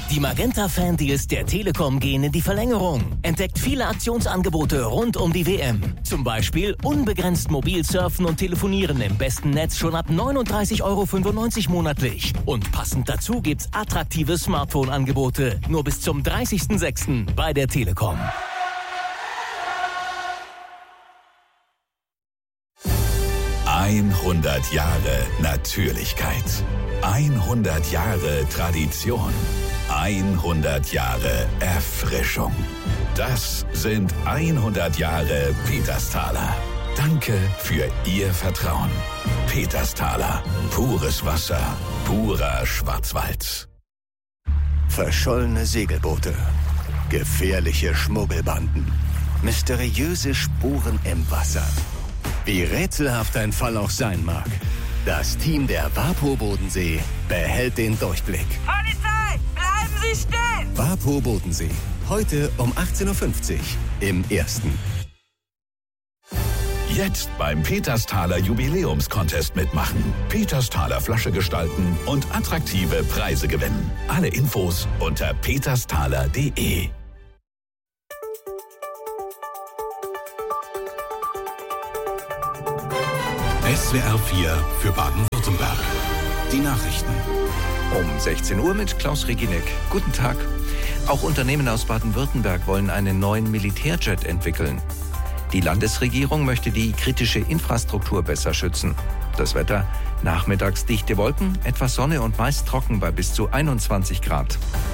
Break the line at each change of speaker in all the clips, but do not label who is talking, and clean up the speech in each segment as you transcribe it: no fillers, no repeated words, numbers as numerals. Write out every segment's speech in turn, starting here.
Die Magenta-Fan-Deals der Telekom gehen in die Verlängerung. Entdeckt viele Aktionsangebote rund um die WM. Zum Beispiel unbegrenzt mobil surfen und telefonieren im besten Netz schon ab 39,95 € monatlich. Und passend dazu gibt's attraktive Smartphone-Angebote. Nur bis zum 30.06. bei der Telekom.
...100 Jahre Natürlichkeit. 100 Jahre Tradition. 100 Jahre Erfrischung. Das sind 100 Jahre Petersthaler. Danke für Ihr Vertrauen. Petersthaler. Pures Wasser. Purer Schwarzwald.
Verschollene Segelboote. Gefährliche Schmuggelbanden. Mysteriöse Spuren im Wasser. Wie rätselhaft ein Fall auch sein mag. Das Team der WaPo Bodensee behält den Durchblick.
Polizei, bleiben Sie stehen!
WaPo Bodensee. Heute um 18:50 Uhr im Ersten.
Jetzt beim Petersthaler Jubiläumscontest mitmachen. Petersthaler Flasche gestalten und attraktive Preise gewinnen. Alle Infos unter petersthaler.de.
SWR 4 für Baden-Württemberg. Die Nachrichten.
Um 16 Uhr mit Klaus Reginek. Guten Tag. Auch Unternehmen aus Baden-Württemberg wollen einen neuen Militärjet entwickeln. Die Landesregierung möchte die kritische Infrastruktur besser schützen. Das Wetter: nachmittags dichte Wolken, etwas Sonne und meist trocken bei bis zu 21 Grad.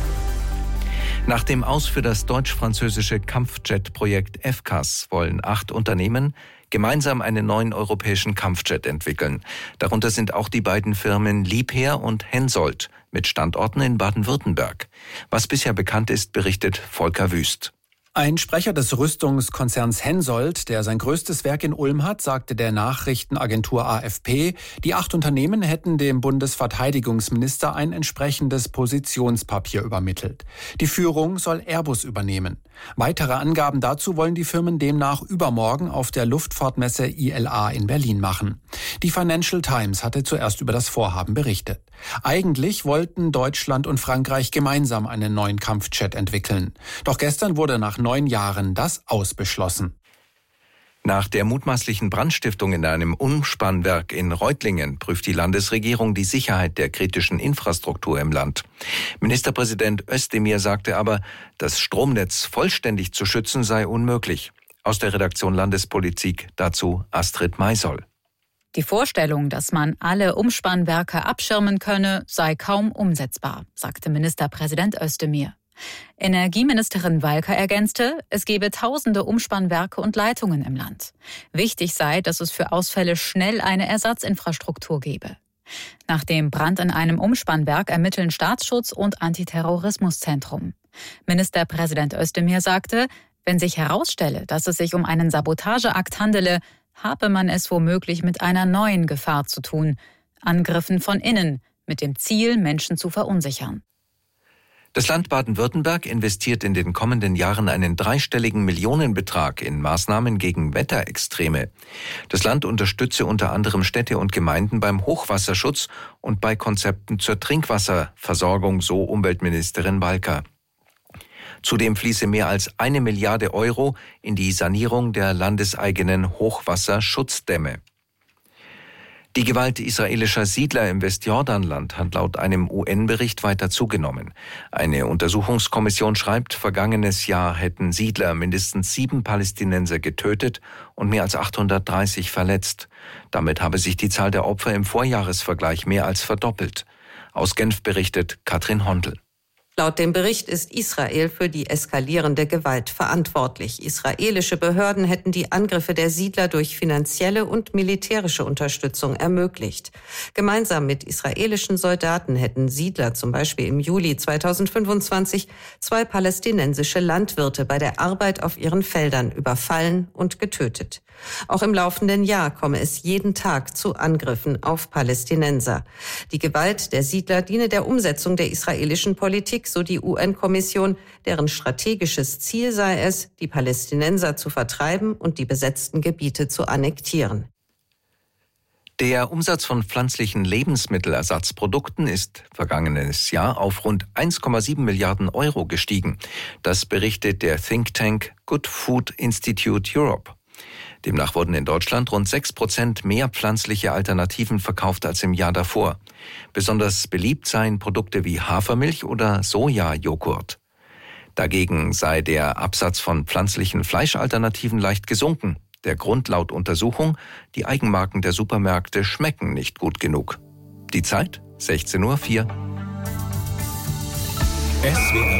Nach dem Aus für das deutsch-französische Kampfjet-Projekt FCAS wollen 8 Unternehmen gemeinsam einen neuen europäischen Kampfjet entwickeln. Darunter sind auch die beiden Firmen Liebherr und Hensoldt mit Standorten in Baden-Württemberg. Was bisher bekannt ist, berichtet Volker Wüst.
Ein Sprecher des Rüstungskonzerns Hensoldt, der sein größtes Werk in Ulm hat, sagte der Nachrichtenagentur AFP, die 8 Unternehmen hätten dem Bundesverteidigungsminister ein entsprechendes Positionspapier übermittelt. Die Führung soll Airbus übernehmen. Weitere Angaben dazu wollen die Firmen demnach übermorgen auf der Luftfahrtmesse ILA in Berlin machen. Die Financial Times hatte zuerst über das Vorhaben berichtet. Eigentlich wollten Deutschland und Frankreich gemeinsam einen neuen Kampfjet entwickeln. Doch gestern wurde nach 9 Jahren das ausbeschlossen.
Nach der mutmaßlichen Brandstiftung in einem Umspannwerk in Reutlingen prüft die Landesregierung die Sicherheit der kritischen Infrastruktur im Land. Ministerpräsident Özdemir sagte aber, das Stromnetz vollständig zu schützen sei unmöglich. Aus der Redaktion Landespolitik dazu Astrid Maisoll.
Die Vorstellung, dass man alle Umspannwerke abschirmen könne, sei kaum umsetzbar, sagte Ministerpräsident Özdemir. Energieministerin Walker ergänzte, es gebe tausende Umspannwerke und Leitungen im Land. Wichtig sei, dass es für Ausfälle schnell eine Ersatzinfrastruktur gebe. Nach dem Brand in einem Umspannwerk ermitteln Staatsschutz und Antiterrorismuszentrum. Ministerpräsident Özdemir sagte, wenn sich herausstelle, dass es sich um einen Sabotageakt handele, habe man es womöglich mit einer neuen Gefahr zu tun: Angriffen von innen, mit dem Ziel, Menschen zu verunsichern.
Das Land Baden-Württemberg investiert in den kommenden Jahren einen dreistelligen Millionenbetrag in Maßnahmen gegen Wetterextreme. Das Land unterstütze unter anderem Städte und Gemeinden beim Hochwasserschutz und bei Konzepten zur Trinkwasserversorgung, so Umweltministerin Walker. Zudem fließe mehr als 1 Milliarde Euro in die Sanierung der landeseigenen Hochwasserschutzdämme. Die Gewalt israelischer Siedler im Westjordanland hat laut einem UN-Bericht weiter zugenommen. Eine Untersuchungskommission schreibt, vergangenes Jahr hätten Siedler mindestens 7 Palästinenser getötet und mehr als 830 verletzt. Damit habe sich die Zahl der Opfer im Vorjahresvergleich mehr als verdoppelt. Aus Genf berichtet Katrin Hondl.
Laut dem Bericht ist Israel für die eskalierende Gewalt verantwortlich. Israelische Behörden hätten die Angriffe der Siedler durch finanzielle und militärische Unterstützung ermöglicht. Gemeinsam mit israelischen Soldaten hätten Siedler zum Beispiel im Juli 2025 2 palästinensische Landwirte bei der Arbeit auf ihren Feldern überfallen und getötet. Auch im laufenden Jahr komme es jeden Tag zu Angriffen auf Palästinenser. Die Gewalt der Siedler diene der Umsetzung der israelischen Politik, so die UN-Kommission, deren strategisches Ziel sei es, die Palästinenser zu vertreiben und die besetzten Gebiete zu annektieren.
Der Umsatz von pflanzlichen Lebensmittelersatzprodukten ist vergangenes Jahr auf rund 1,7 Milliarden Euro gestiegen. Das berichtet der Think Tank Good Food Institute Europe. Demnach wurden in Deutschland rund 6% mehr pflanzliche Alternativen verkauft als im Jahr davor. Besonders beliebt seien Produkte wie Hafermilch oder Sojajoghurt. Dagegen sei der Absatz von pflanzlichen Fleischalternativen leicht gesunken. Der Grund laut Untersuchung: die Eigenmarken der Supermärkte schmecken nicht gut genug. Die Zeit: 16:04 Uhr.
SWR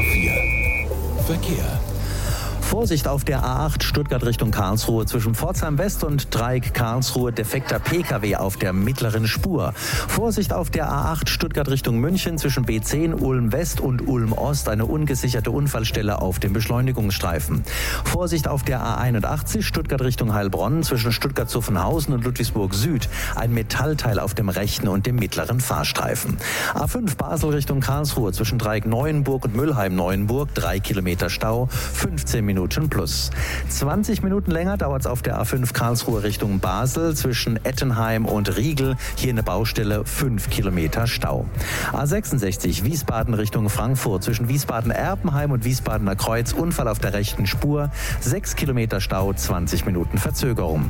4 Verkehr.
Vorsicht auf der A8 Stuttgart Richtung Karlsruhe zwischen Pforzheim West und Dreieck Karlsruhe, defekter Pkw auf der mittleren Spur. Vorsicht auf der A8 Stuttgart Richtung München zwischen B10 Ulm West und Ulm Ost, eine ungesicherte Unfallstelle auf dem Beschleunigungsstreifen. Vorsicht auf der A81 Stuttgart Richtung Heilbronn zwischen Stuttgart-Zuffenhausen und Ludwigsburg Süd, ein Metallteil auf dem rechten und dem mittleren Fahrstreifen. A5 Basel Richtung Karlsruhe zwischen Dreieck Neuenburg und Müllheim-Neuenburg, 3 Kilometer Stau, 15 Minuten plus. 20 Minuten länger dauert es auf der A5 Karlsruhe Richtung Basel zwischen Ettenheim und Riegel. Hier eine Baustelle, 5 Kilometer Stau. A66 Wiesbaden Richtung Frankfurt zwischen Wiesbaden-Erpenheim und Wiesbadener Kreuz. Unfall auf der rechten Spur. 6 Kilometer Stau, 20 Minuten Verzögerung.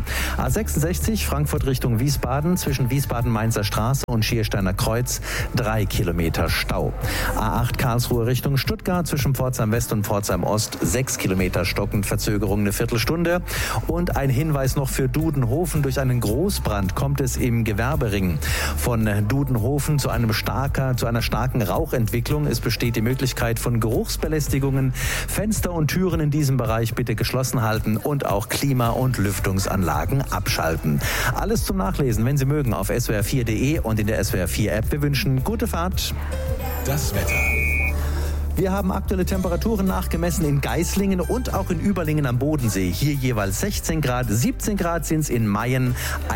A66 Frankfurt Richtung Wiesbaden zwischen Wiesbaden-Mainzer Straße und Schiersteiner Kreuz. 3 Kilometer Stau. A8 Karlsruhe Richtung Stuttgart zwischen Pforzheim West und Pforzheim Ost. 6 Kilometer stockend, Verzögerung eine Viertelstunde. Und ein Hinweis noch für Dudenhofen: durch einen Großbrand kommt es im Gewerbering von Dudenhofen zu einer starken Rauchentwicklung. Es besteht die Möglichkeit von Geruchsbelästigungen. Fenster und Türen in diesem Bereich bitte geschlossen halten und auch Klima- und Lüftungsanlagen abschalten. Alles zum Nachlesen, wenn Sie mögen, auf swr4.de und in der SWR4-App. Wir wünschen gute Fahrt.
Das Wetter.
Wir haben aktuelle Temperaturen nachgemessen in Geislingen und auch in Überlingen am Bodensee. Hier jeweils 16 Grad, 17 Grad sind es in Mayen,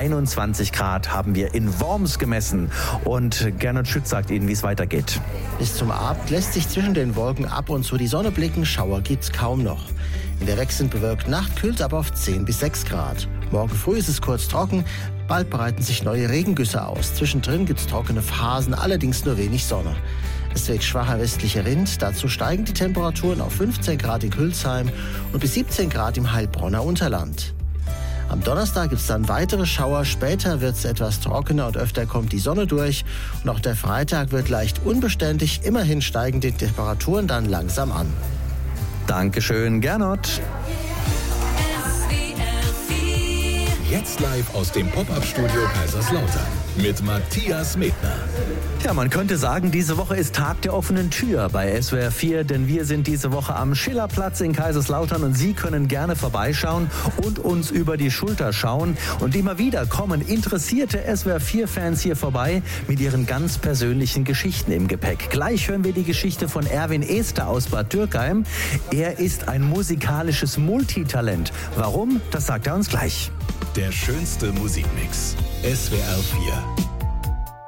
21 Grad haben wir in Worms gemessen. Und Gernot Schütz sagt Ihnen, wie es weitergeht.
Bis zum Abend lässt sich zwischen den Wolken ab und zu die Sonne blicken, Schauer gibt's kaum noch. In der wechselnd bewölkten Nacht kühlt es aber auf 10 bis 6 Grad. Morgen früh ist es kurz trocken, bald breiten sich neue Regengüsse aus. Zwischendrin gibt's trockene Phasen, allerdings nur wenig Sonne. Es weht schwacher westlicher Wind, dazu steigen die Temperaturen auf 15 Grad in Hülsheim und bis 17 Grad im Heilbronner Unterland. Am Donnerstag gibt es dann weitere Schauer, später wird es etwas trockener und öfter kommt die Sonne durch. Und auch der Freitag wird leicht unbeständig, immerhin steigen die Temperaturen dann langsam an.
Dankeschön, Gernot.
Jetzt live aus dem Pop-Up-Studio Kaiserslautern mit Matthias Medner.
Ja, man könnte sagen, diese Woche ist Tag der offenen Tür bei SWR 4, denn wir sind diese Woche am Schillerplatz in Kaiserslautern und Sie können gerne vorbeischauen und uns über die Schulter schauen. Und immer wieder kommen interessierte SWR 4-Fans hier vorbei mit ihren ganz persönlichen Geschichten im Gepäck. Gleich hören wir die Geschichte von Erwin Ester aus Bad Dürkheim. Er ist ein musikalisches Multitalent. Warum? Das sagt er uns gleich.
Der schönste Musikmix. SWR 4.